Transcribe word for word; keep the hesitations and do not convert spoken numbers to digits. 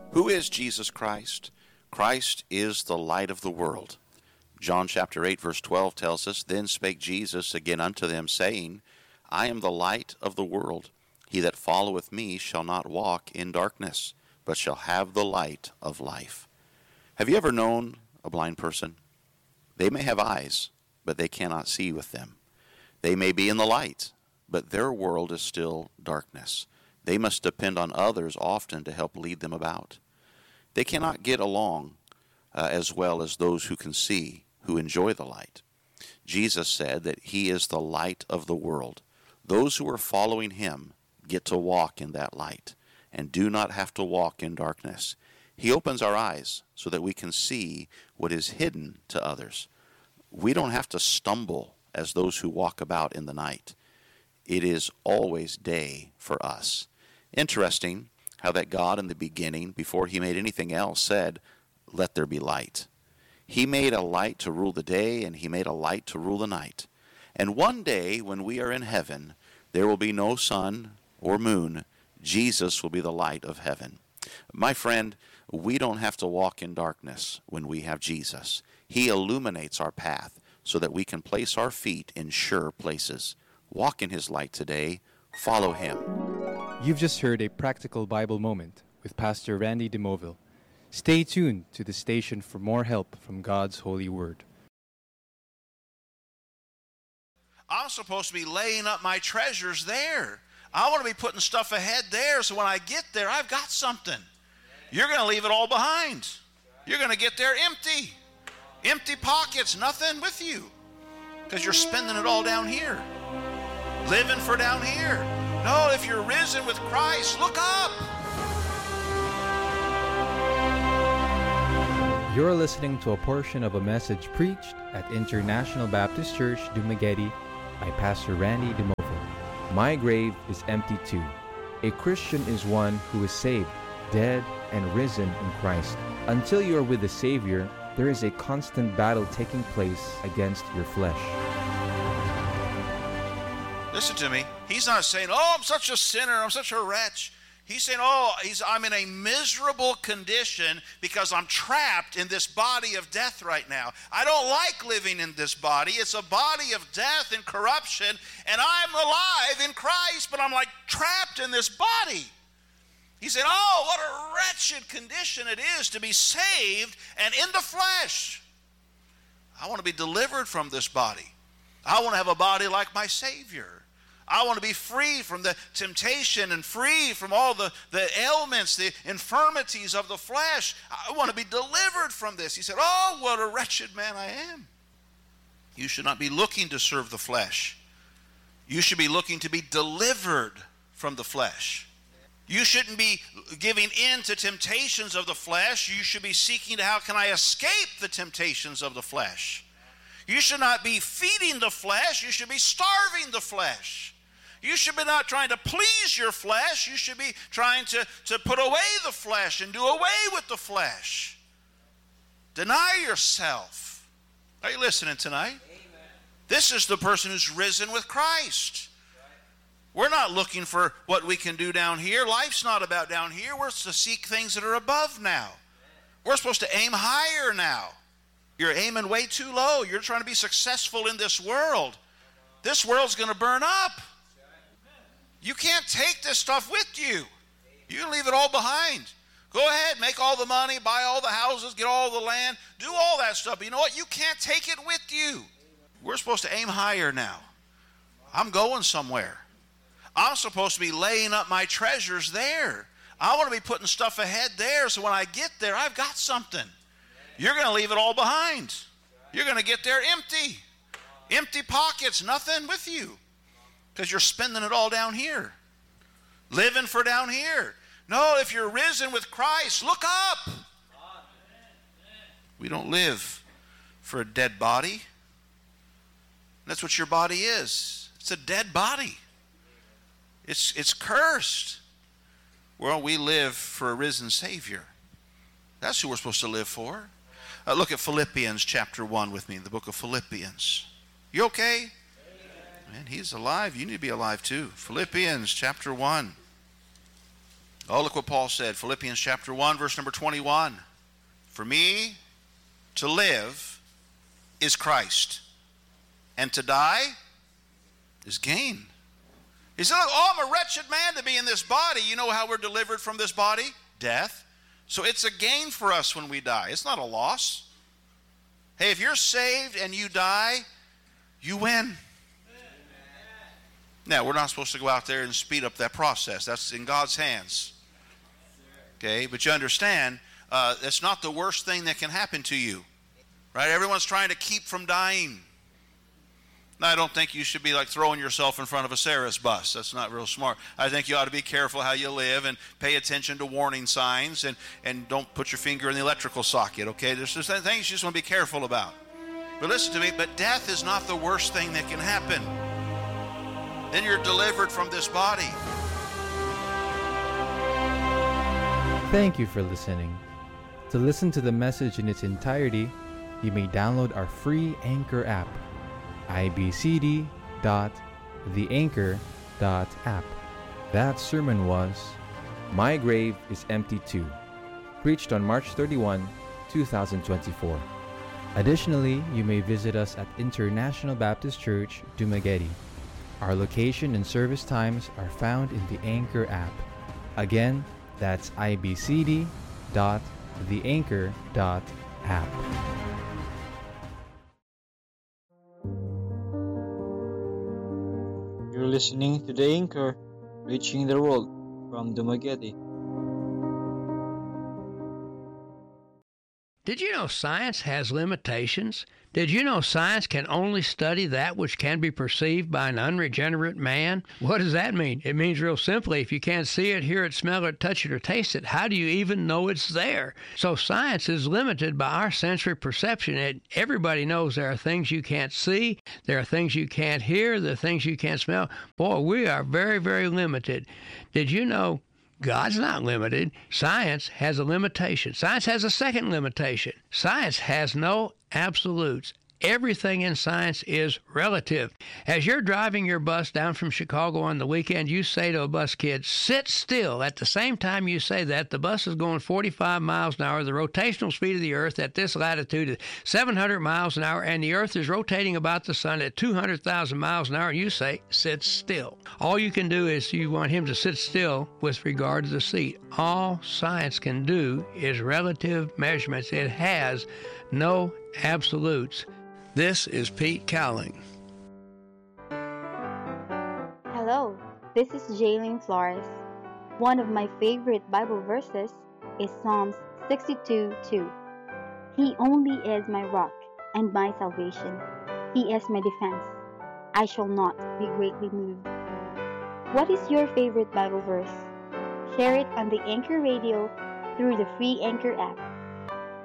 Who is Jesus Christ? Christ is the light of the world. John chapter eight verse twelve tells us, Then spake Jesus again unto them, saying, I am the light of the world. He that followeth me shall not walk in darkness, but shall have the light of life. Have you ever known a blind person? They may have eyes, but they cannot see with them. They may be in the light, but their world is still darkness. They must depend on others often to help lead them about. They cannot get along uh, as well as those who can see, who enjoy the light. Jesus said that he is the light of the world. Those who are following him get to walk in that light and do not have to walk in darkness. He opens our eyes so that we can see what is hidden to others. We don't have to stumble as those who walk about in the night. It is always day for us. Interesting how that God in the beginning, before he made anything else, said, let there be light. He made a light to rule the day, and he made a light to rule the night. And one day, when we are in heaven, there will be no sun or moon. Jesus will be the light of heaven. My friend, we don't have to walk in darkness when we have Jesus. He illuminates our path so that we can place our feet in sure places. Walk in his light today. Follow him. You've just heard a practical Bible moment with Pastor Randy DeMoville. Stay tuned to the station for more help from God's holy word. I'm supposed to be laying up my treasures there. I want to be putting stuff ahead there so when I get there, I've got something. You're going to leave it all behind. You're going to get there empty. Empty pockets, nothing with you. Because you're spending it all down here. Living for down here. No, if you're risen with Christ, look up. You're listening to a portion of a message preached at International Baptist Church, Dumaguete by Pastor Randy DeMoville. My grave is empty too. A Christian is one who is saved, dead, and risen in Christ. Until you are with the Savior, there is a constant battle taking place against your flesh. Listen to me. He's not saying, oh, I'm such a sinner, I'm such a wretch. He's saying, oh, he's, I'm in a miserable condition because I'm trapped in this body of death right now. I don't like living in this body. It's a body of death and corruption, and I'm alive in Christ, but I'm like trapped in this body. He said, oh, what a wretched condition it is to be saved and in the flesh. I want to be delivered from this body. I want to have a body like my Savior. I want to be free from the temptation and free from all the, the ailments, the infirmities of the flesh. I want to be delivered from this. He said, oh, what a wretched man I am. You should not be looking to serve the flesh. You should be looking to be delivered from the flesh. You shouldn't be giving in to temptations of the flesh. You should be seeking to how can I escape the temptations of the flesh. You should not be feeding the flesh. You should be starving the flesh. You should be not trying to please your flesh. You should be trying to, to put away the flesh and do away with the flesh. Deny yourself. Are you listening tonight? Amen. This is the person who's risen with Christ. We're not looking for what we can do down here. Life's not about down here. We're to seek things that are above now. We're supposed to aim higher now. You're aiming way too low. You're trying to be successful in this world. This world's going to burn up. You can't take this stuff with you. You can leave it all behind. Go ahead, make all the money, buy all the houses, get all the land, do all that stuff. But you know what? You can't take it with you. We're supposed to aim higher now. I'm going somewhere. I'm supposed to be laying up my treasures there. I want to be putting stuff ahead there so when I get there, I've got something. You're going to leave it all behind. You're going to get there empty. Empty pockets, nothing with you. Because you're spending it all down here. Living for down here. No, if you're risen with Christ, look up. We don't live for a dead body. That's what your body is. It's a dead body. It's, it's cursed. Well, we live for a risen Savior. That's who we're supposed to live for. Uh, look at Philippians chapter one with me, the book of Philippians. You okay? Man, he's alive. You need to be alive too. Philippians chapter one. Oh, look what Paul said, Philippians chapter one, verse number twenty-one. For me to live is Christ, and to die is gain. He said, oh, I'm a wretched man to be in this body. You know how we're delivered from this body? Death. So it's a gain for us when we die. It's not a loss. Hey, if you're saved and you die, you win. Now, we're not supposed to go out there and speed up that process. That's in God's hands. Okay, but you understand, uh, that's not the worst thing that can happen to you. Right? Everyone's trying to keep from dying. Now, I don't think you should be like throwing yourself in front of a Sarah's bus. That's not real smart. I think you ought to be careful how you live and pay attention to warning signs, and, and don't put your finger in the electrical socket, okay? There's just things you just want to be careful about. But listen to me, but death is not the worst thing that can happen. Then you're delivered from this body. Thank you for listening. To listen to the message in its entirety, you may download our free Anchor app, i b c d dot the anchor dot app. That sermon was My Grave is Empty Too, preached on March thirty-first, twenty twenty-four. Additionally, you may visit us at International Baptist Church, Dumaguete. Our location and service times are found in the Anchor app. Again, that's i b c d dot the anchor dot app. You're listening to The Anchor, reaching the world from Dumaguete. Did you know science has limitations? Did you know science can only study that which can be perceived by an unregenerate man? What does that mean? It means real simply, if you can't see it, hear it, smell it, touch it, or taste it, how do you even know it's there? So science is limited by our sensory perception. It, everybody knows there are things you can't see, there are things you can't hear, there are things you can't smell. Boy, we are very, very limited. Did you know God's not limited? Science has a limitation. Science has a second limitation. Science has no absolutes. Everything in science is relative. As you're driving your bus down from Chicago on the weekend, you say to a bus kid, sit still. At the same time you say that, the bus is going forty-five miles an hour. The rotational speed of the Earth at this latitude is seven hundred miles an hour, and the Earth is rotating about the sun at two hundred thousand miles an hour, and you say, sit still. All you can do is you want him to sit still with regard to the seat. All science can do is relative measurements. It has no absolutes. This is Pete Cowling. Hello, this is Jaylene Flores. One of my favorite Bible verses is Psalms sixty-two two. He only is my rock and my salvation. He is my defense. I shall not be greatly moved. What is your favorite Bible verse? Share it on the Anchor Radio through the free Anchor app.